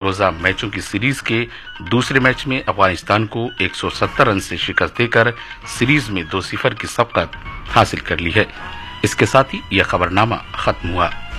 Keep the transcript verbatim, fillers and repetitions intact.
रोजा मैचों की सीरीज के दूसरे मैच में अफगानिस्तान को एक सौ सत्तर रन से शिकस्त देकर सीरीज में दो सिफर की सबकत हासिल कर ली है। इसके साथ ही यह खबरनामा खत्म हुआ।